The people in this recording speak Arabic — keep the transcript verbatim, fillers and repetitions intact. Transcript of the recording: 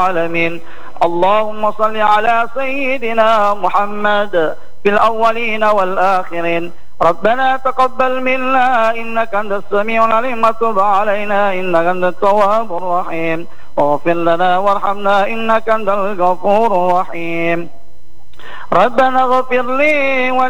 العالمين. اللهم صل على سيدنا محمد في الأولين والآخرين. ربنا تقبل منا إنك أنت السميع العليم وتب علينا إنك أنت التواب الرحيم واغفر لنا وارحمنا إنك أنت الغفور الرحيم. ربنا اغفر لي